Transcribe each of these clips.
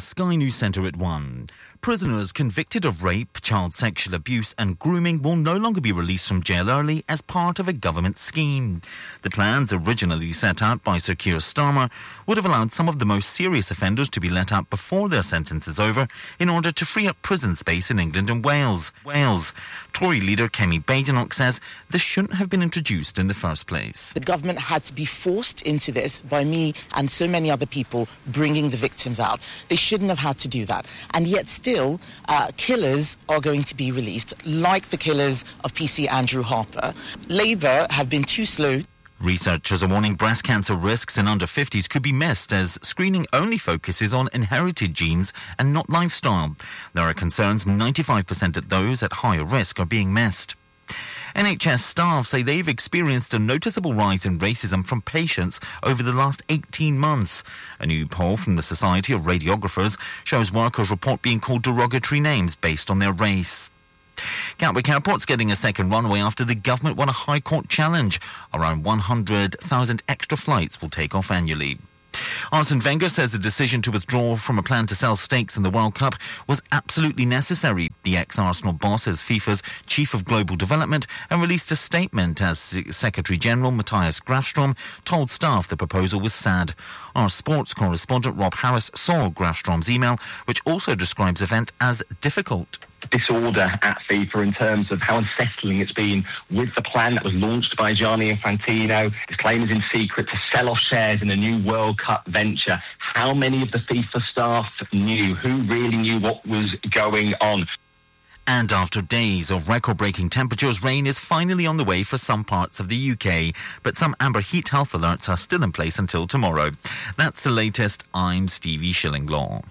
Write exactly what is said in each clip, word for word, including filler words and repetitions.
Sky News Centre at one. Prisoners convicted of rape, child sexual abuse and grooming will no longer be released from jail early as part of a government scheme. The plans, originally set out by Sir Keir Starmer, would have allowed some of the most serious offenders to be let out before their sentence is over in order to free up prison space in England and Wales. Wales. Tory leader Kemi Badenoch says this shouldn't have been introduced in the first place. The government had to be forced into this by me and so many other people bringing the victims out. They shouldn't have had to do that. And yet still, Still, uh, killers are going to be released, like the killers of P C Andrew Harper. Labour have been too slow. Researchers are warning breast cancer risks in under fifties could be missed as screening only focuses on inherited genes and not lifestyle. There are concerns ninety-five percent of those at higher risk are being missed. N H S staff say they've experienced a noticeable rise in racism from patients over the last eighteen months. A new poll from the Society of Radiographers shows workers report being called derogatory names based on their race. Gatwick Airport's getting a second runway after the government won a High Court challenge. Around one hundred thousand extra flights will take off annually. Arsene Wenger says the decision to withdraw from a plan to sell stakes in the World Cup was absolutely necessary. The ex-Arsenal boss is FIFA's Chief of Global Development and released a statement as Secretary-General Matthias Grafstrom told staff the proposal was sad. Our sports correspondent Rob Harris saw Grafstrom's email, which also describes the event as difficult. Disorder at FIFA in terms of how unsettling it's been with the plan that was launched by Gianni Infantino. His claim is in secret to sell off shares in a new World Cup venture. How many of the FIFA staff knew? Who really knew what was going on? And after days of record-breaking temperatures, rain is finally on the way for some parts of the U K. But some amber heat health alerts are still in place until tomorrow. That's the latest. I'm Stevie Shillinglaw.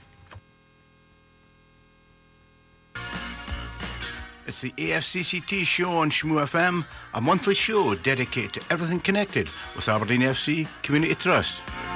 It's the A F C C T show on Shmoo F M, a monthly show dedicated to everything connected with Aberdeen F C Community Trust.